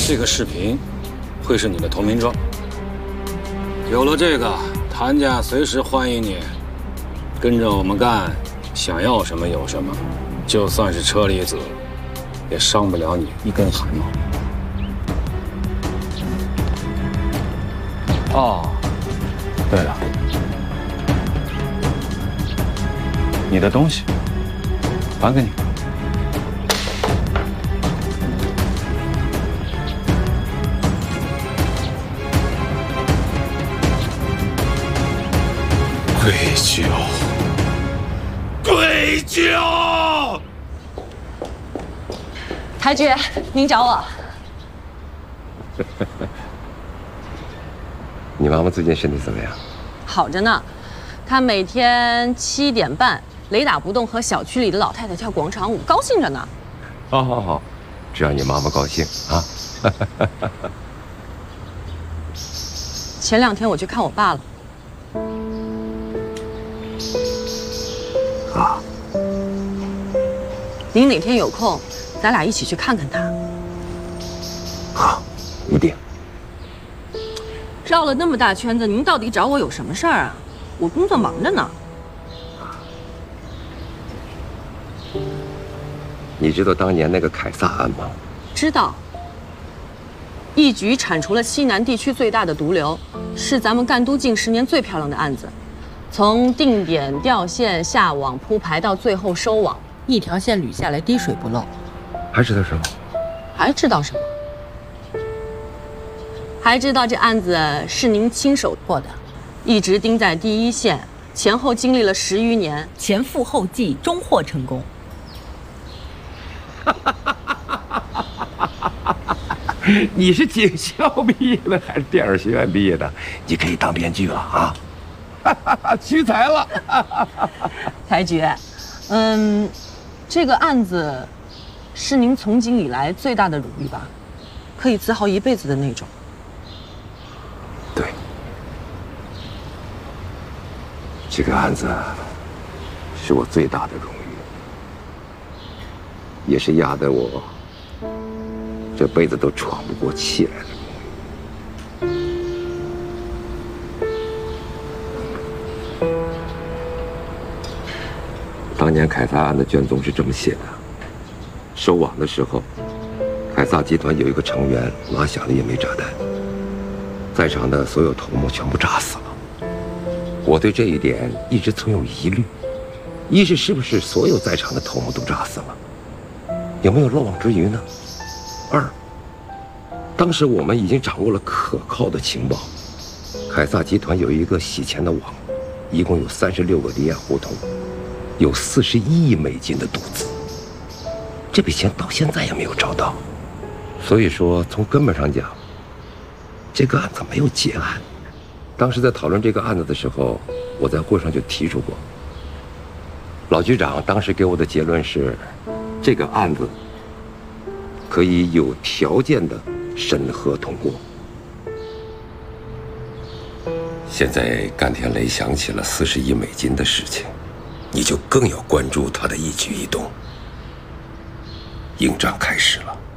这个视频会是你的投名状。有了这个，谭家随时欢迎你跟着我们干，想要什么有什么。就算是车厘子，也伤不了你一根汗毛。哦，对了，你的东西还给你。 跪求，跪求！ 台爵，您找我。 你妈妈最近身体怎么样？ 好着呢，她每天7点半雷打不动和小区里的老太太跳广场舞，高兴着呢。 好好好，只要你妈妈高兴啊。 前2天我去看我爸了。 啊。 您哪天有空，咱俩一起去看看他。 好，一定。 绕了那么大圈子，您到底找我有什么事儿啊？我工作忙着呢。 你知道当年那个凯撒案吗？ 知道。一举铲除了西南地区最大的毒瘤，是咱们赣都近10年最漂亮的案子。从定点调线、下网铺排到最后收网，一条线捋下来滴水不漏。 还知道什么？ 还知道什么？还知道这案子是您亲手破的，一直盯在第一线，前后经历了10余年， 前赴后继，终获成功。 你是警校毕业的还是电影学院毕业的？你可以当编剧了啊！屈才了。 台爵，这个案子是您从警以来最大的荣誉吧？可以自豪一辈子的那种。 对，这个案子是我最大的荣誉，也是压得我这辈子都喘不过气来的荣誉。当年凯撒案的卷宗是这么写的：收网的时候，凯撒集团有一个成员拉响了夜枚炸弹，在场的所有头目全部炸死了。我对这一点一直存有疑虑：一是不是所有在场的头目都炸死了？有没有漏网之鱼呢？二，当时我们已经掌握了可靠的情报，凯撒集团有一个洗钱的网，一共有36个离岸胡同，有41亿美金的赌资，这笔钱到现在也没有找到。所以说，从根本上讲，这个案子没有结案。当时在讨论这个案子的时候，我在会上就提出过，老局长当时给我的结论是，这个案子可以有条件的审核通过。现在甘天雷想起了40亿美金的事情，你就更要关注他的一举一动。硬仗开始了。